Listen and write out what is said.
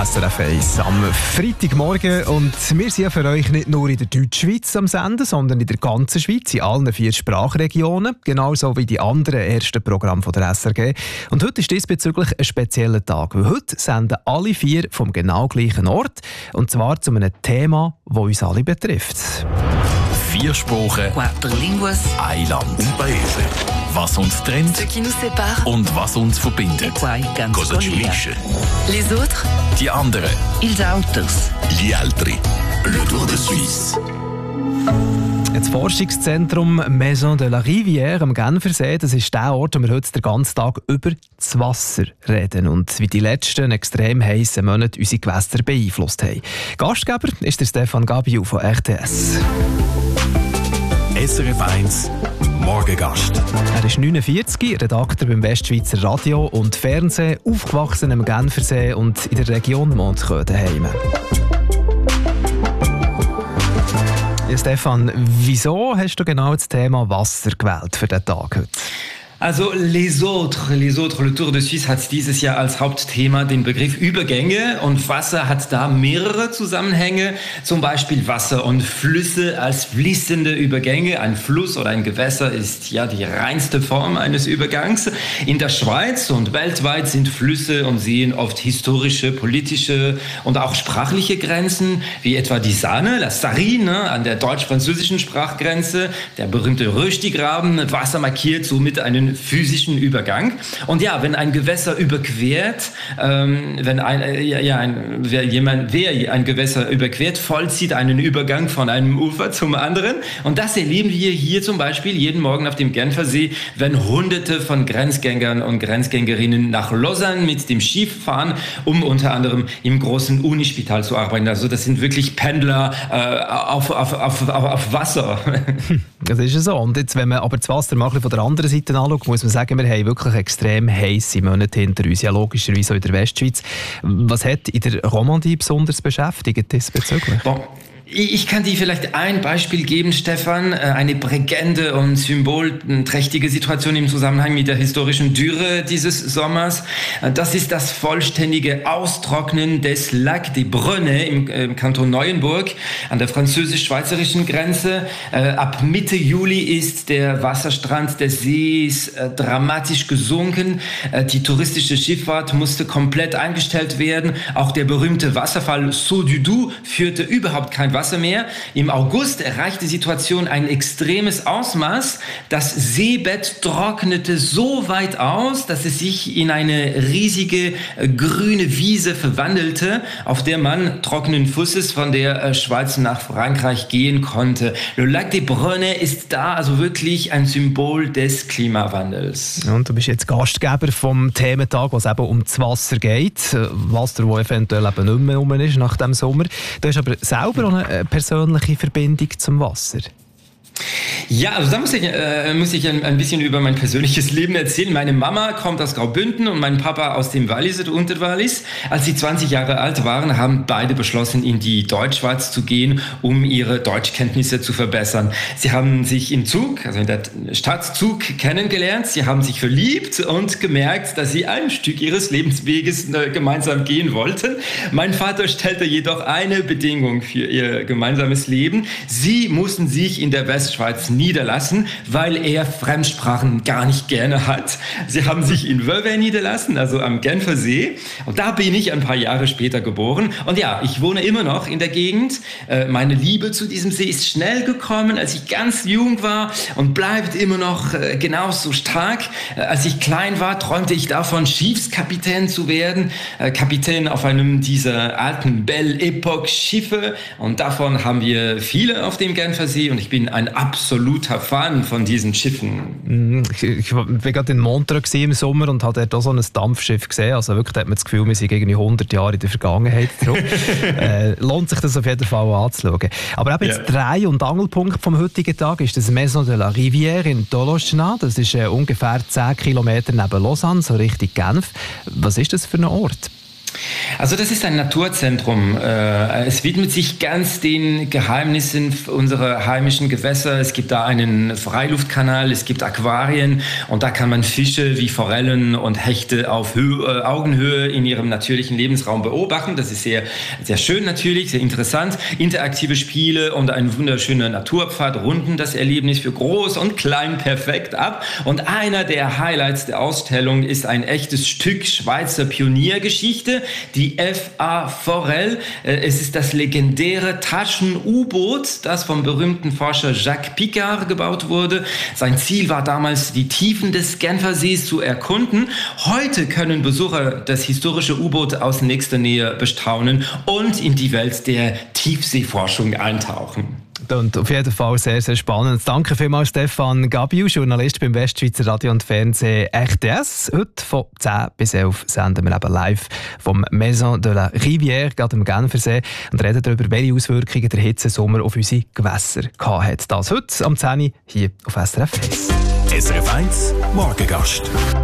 SRF 1 am Freitagmorgen. Und wir sind ja für euch nicht nur in der Deutschschweiz am Senden, sondern in der ganzen Schweiz, in allen 4 Sprachregionen. Genauso wie die anderen ersten Programme von der SRG. Und heute ist diesbezüglich ein spezieller Tag. Weil heute senden alle 4 vom genau gleichen Ort. Und zwar zu einem Thema, das uns alle betrifft. 4 Sprachen, 4 línguas, ein Land. Un paese. Was uns trennt ce qui nous sépare, und was uns verbindet. poi ganz Cosa ci collega. unisce. Les autres, Die anderen. ils autres. Gli altri. Le Tour de Suisse. Das Forschungszentrum Maison de la Rivière am Genfersee, das ist der Ort, wo wir heute den ganzen Tag über das Wasser reden und wie die letzten extrem heißen Monate unsere Gewässer beeinflusst haben. Gastgeber ist der Stefan Gabiu von RTS. SRF 1 Morgengast. Er ist 49, Redakteur beim Westschweizer Radio und Fernsehen, aufgewachsen am Genfersee und in der Region Montreux-Daheim. Ja, Stefan, wieso hast du genau das Thema Wasser gewählt für diesen Tag heute? Also les autres, le Tour de Suisse hat dieses Jahr als Hauptthema den Begriff Übergänge und Wasser hat da mehrere Zusammenhänge, zum Beispiel Wasser und Flüsse als fließende Übergänge. Ein Fluss oder ein Gewässer ist ja die reinste Form eines Übergangs. In der Schweiz und weltweit sind Flüsse und Seen oft historische, politische und auch sprachliche Grenzen, wie etwa die Saane, la Sarine, an der deutsch-französischen Sprachgrenze, der berühmte Rösti-Graben. Wasser markiert somit einen physischen Übergang. Und ja, wenn ein Gewässer überquert, wer ein Gewässer überquert, vollzieht einen Übergang von einem Ufer zum anderen. Und das erleben wir hier zum Beispiel jeden Morgen auf dem Genfersee, wenn Hunderte von Grenzgängern und Grenzgängerinnen nach Lausanne mit dem Schiff fahren, um unter anderem im großen Unispital zu arbeiten. Also das sind wirklich Pendler auf Wasser. Das ist ja so. Und jetzt, wenn man aber das Wasser mal von der anderen Seite anschaut, muss man sagen, wir haben wirklich extrem heisse Monate hinter uns, ja logischerweise auch in der Westschweiz. Was hat in der Romandie besonders beschäftigt diesbezüglich? Bon. Ich kann dir vielleicht ein Beispiel geben, Stefan. Eine prägende und symbolträchtige Situation im Zusammenhang mit der historischen Dürre dieses Sommers. Das ist das vollständige Austrocknen des Lac des Brenets im Kanton Neuenburg an der französisch-schweizerischen Grenze. Ab Mitte Juli ist der Wasserstand des Sees dramatisch gesunken. Die touristische Schifffahrt musste komplett eingestellt werden. Auch der berühmte Wasserfall Saut du Doubs führte überhaupt kein Wasser mehr. Im August erreichte die Situation ein extremes Ausmaß. Das Seebett trocknete so weit aus, dass es sich in eine riesige grüne Wiese verwandelte, auf der man trockenen Fußes von der Schweiz nach Frankreich gehen konnte. Le Lac des Brenets ist da also wirklich ein Symbol des Klimawandels. Und du bist jetzt Gastgeber vom Thementag, wo es eben um das Wasser geht. Wasser, das eventuell eben nicht mehr rum ist nach dem Sommer. Du hast aber selber auch eine persönliche Verbindung zum Wasser. Ja, also da muss ich ein bisschen über mein persönliches Leben erzählen. Meine Mama kommt aus Graubünden und mein Papa aus dem Wallis oder Unterwallis. Als sie 20 Jahre alt waren, haben beide beschlossen, in die Deutschschweiz zu gehen, um ihre Deutschkenntnisse zu verbessern. Sie haben sich im Zug, also in der Stadt Zug, kennengelernt. Sie haben sich verliebt und gemerkt, dass sie ein Stück ihres Lebensweges gemeinsam gehen wollten. Mein Vater stellte jedoch eine Bedingung für ihr gemeinsames Leben. Sie mussten sich in der Westschweiz niederlassen, weil er Fremdsprachen gar nicht gerne hat. Sie haben sich in Vevey niederlassen, also am Genfersee. Und da bin ich ein paar Jahre später geboren. Und ja, ich wohne immer noch in der Gegend. Meine Liebe zu diesem See ist schnell gekommen, als ich ganz jung war und bleibt immer noch genauso stark. Als ich klein war, träumte ich davon, Schiffskapitän zu werden. Kapitän auf einem dieser alten Belle Epoque Schiffe. Und davon haben wir viele auf dem Genfersee. Und ich bin ein absoluter Fan von diesen Schiffen. Ich war gerade in Montreux im Sommer und habe dort auch so ein Dampfschiff gesehen. Also wirklich, da hat man das Gefühl, wir sind irgendwie 100 Jahre in der Vergangenheit zurück. Lohnt sich das auf jeden Fall anzuschauen. Aber eben jetzt Dreh- und Angelpunkt vom heutigen Tag ist das Maison de la Rivière in Tolochenaz. Das ist ungefähr 10 Kilometer neben Lausanne, so Richtung Genf. Was ist das für ein Ort? Also das ist ein Naturzentrum. Es widmet sich ganz den Geheimnissen unserer heimischen Gewässer. Es gibt da einen Freiluftkanal, es gibt Aquarien und da kann man Fische wie Forellen und Hechte auf Augenhöhe in ihrem natürlichen Lebensraum beobachten. Das ist sehr, sehr schön natürlich, sehr interessant. Interaktive Spiele und ein wunderschöner Naturpfad runden das Erlebnis für groß und klein perfekt ab. Und einer der Highlights der Ausstellung ist ein echtes Stück Schweizer Pioniergeschichte, die F.A. Forel. Es ist das legendäre Taschen-U-Boot, das vom berühmten Forscher Jacques Picard gebaut wurde. Sein Ziel war damals, die Tiefen des Genfersees zu erkunden. Heute können Besucher das historische U-Boot aus nächster Nähe bestaunen und in die Welt der Tiefseeforschung eintauchen. Und auf jeden Fall sehr, sehr spannend. Danke vielmals, Stefan Gabiu, Journalist beim Westschweizer Radio und Fernsehen RTS. Heute von 10 bis 11 senden wir eben live vom Maison de la Rivière, gerade im Genfersee, und reden darüber, welche Auswirkungen der Hitzesommer auf unsere Gewässer hatte. Das heute am 10 Uhr hier auf SRF 1. SRF 1 Morgengast.